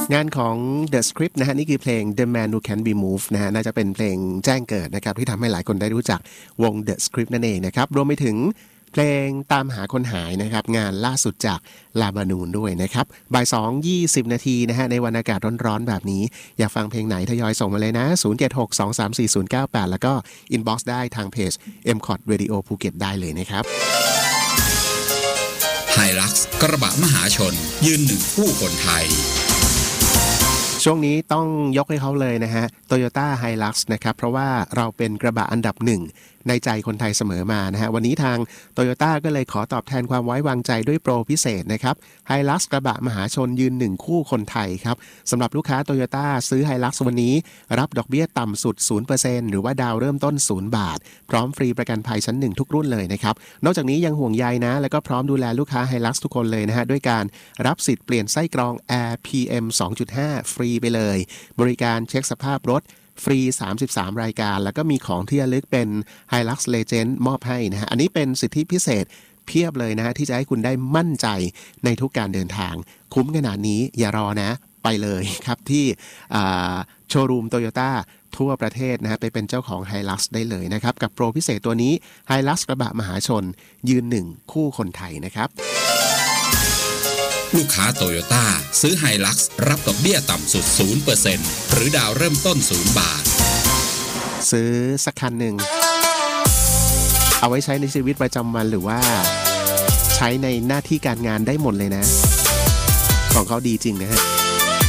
งานของ The Script นะฮะนี่คือเพลง The Man Who Can't Be Moved นะฮะน่าจะเป็นเพลงแจ้งเกิดนะครับที่ทำให้หลายคนได้รู้จักวง The Script นั่นเองนะครับรวมไปถึงเพลงตามหาคนหายนะครับงานล่าสุดจากลาบานูนด้วยนะครับบ่าย 2:20 นาทีนะฮะในวันอากาศร้อนๆแบบนี้อยากฟังเพลงไหนทยอยส่งมาเลยนะ0762340098แล้วก็ inbox ได้ทางเพจ MCOT Radio ภูเก็ตได้เลยนะครับไฮลักซ์กระบะมหาชนยืนหนึ่งคู่คนไทยช่วงนี้ต้องยกให้เขาเลยนะฮะ Toyota Hilux นะครับเพราะว่าเราเป็นกระบะอันดับหนึ่งในใจคนไทยเสมอมานะฮะวันนี้ทาง Toyota ก็เลยขอตอบแทนความไว้วางใจด้วยโปรพิเศษนะครับ Hilux กระบะมหาชนยืนหนึ่งคู่คนไทยครับสำหรับลูกค้า Toyota ซื้อ Hilux วันนี้รับดอกเบี้ยต่ำสุด 0% หรือว่าดาวเริ่มต้น0 บาทพร้อมฟรีประกันภัยชั้น1ทุกรุ่นเลยนะครับนอกจากนี้ยังห่วงใยนะแล้วก็พร้อมดูแลลูกค้า Hilux ทุกคนเลยนะฮะด้วยการรับสิทธิ์เปลี่ยนไส้กรอง Air PM 2.5 ฟรีไปเลยบริการเช็คสภาพรถฟรี33รายการแล้วก็มีของที่ระลึกเป็น Hilux Legend มอบให้นะฮะอันนี้เป็นสิทธิพิเศษเพียบเลยนะฮะที่จะให้คุณได้มั่นใจในทุกการเดินทางคุ้มขนาดนี้อย่ารอนะไปเลยครับที่โชว์รูม Toyota ทั่วประเทศนะฮะไปเป็นเจ้าของ Hilux ได้เลยนะครับกับโปรพิเศษตัวนี้ Hilux กระบะมหาชนยืนหนึ่งคู่คนไทยนะครับลูกค้าโตโยต้าซื้อไฮลักซ์รับดอกเบี้ยต่ำสุด 0% หรือดาวเริ่มต้น0 บาทซื้อสักคันหนึ่งเอาไว้ใช้ในชีวิตประจำวันหรือว่าใช้ในหน้าที่การงานได้หมดเลยนะของเขาดีจริงนะฮะ